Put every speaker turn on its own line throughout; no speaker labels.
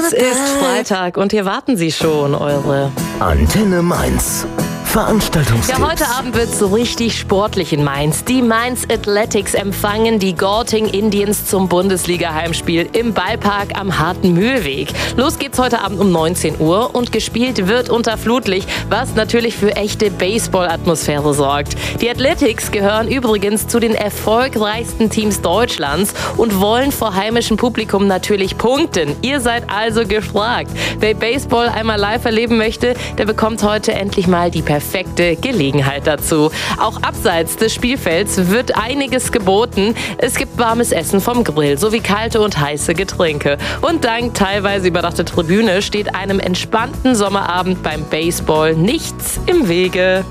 Es ist Freitag und hier warten sie schon, eure
Antenne Mainz. Veranstaltungstipps.
Ja, heute Abend wird's so richtig sportlich in Mainz. Die Mainz Athletics empfangen die Gorting Indians zum Bundesliga-Heimspiel im Ballpark am Harten Mühlweg. Los geht's heute Abend um 19 Uhr und gespielt wird unter Flutlicht, was natürlich für echte Baseball-Atmosphäre sorgt. Die Athletics gehören übrigens zu den erfolgreichsten Teams Deutschlands und wollen vor heimischem Publikum natürlich punkten. Ihr seid also gefragt. Wer Baseball einmal live erleben möchte, der bekommt heute endlich mal die perfekte Gelegenheit dazu. Auch abseits des Spielfelds wird einiges geboten. Es gibt warmes Essen vom Grill sowie kalte und heiße Getränke. Und dank teilweise überdachter Tribüne steht einem entspannten Sommerabend beim Baseball nichts im Wege.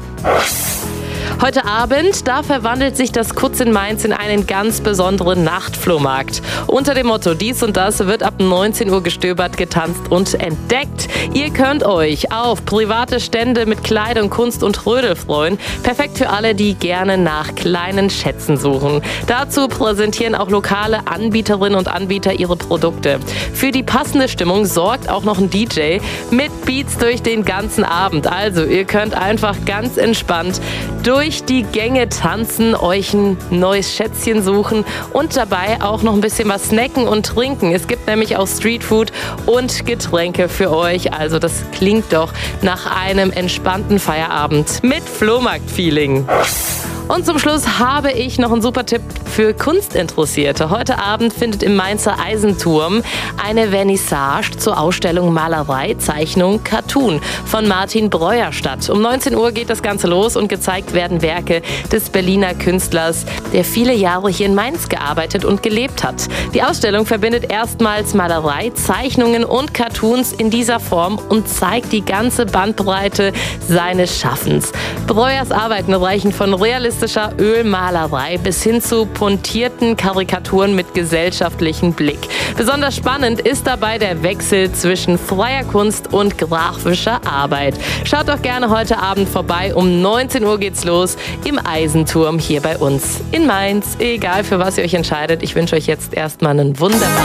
Heute Abend, da verwandelt sich das Kutz in Mainz in einen ganz besonderen Nachtflohmarkt. Unter dem Motto Dies und Das wird ab 19 Uhr gestöbert, getanzt und entdeckt. Ihr könnt euch auf private Stände mit Kleidung, Kunst und Trödel freuen. Perfekt für alle, die gerne nach kleinen Schätzen suchen. Dazu präsentieren auch lokale Anbieterinnen und Anbieter ihre Produkte. Für die passende Stimmung sorgt auch noch ein DJ mit Beats durch den ganzen Abend. Also ihr könnt einfach ganz entspannt durch die Gänge tanzen, euch ein neues Schätzchen suchen und dabei auch noch ein bisschen was snacken und trinken. Es gibt nämlich auch Streetfood und Getränke für euch. Also das klingt doch nach einem entspannten Feierabend mit Flohmarkt-Feeling. Und zum Schluss habe ich noch einen super Tipp für Kunstinteressierte. Heute Abend findet im Mainzer Eisenturm eine Vernissage zur Ausstellung Malerei, Zeichnung, Cartoon von Martin Breuer statt. Um 19 Uhr geht das Ganze los und gezeigt werden Werke des Berliner Künstlers, der viele Jahre hier in Mainz gearbeitet und gelebt hat. Die Ausstellung verbindet erstmals Malerei, Zeichnungen und Cartoons in dieser Form und zeigt die ganze Bandbreite seines Schaffens. Breuers Arbeiten reichen von realistischer Ölmalerei bis hin zu pointierten Karikaturen mit gesellschaftlichem Blick. Besonders spannend ist dabei der Wechsel zwischen freier Kunst und grafischer Arbeit. Schaut doch gerne heute Abend vorbei. Um 19 Uhr geht's los im Eisenturm hier bei uns in Mainz. Egal für was ihr euch entscheidet, ich wünsche euch jetzt erstmal einen wunderbaren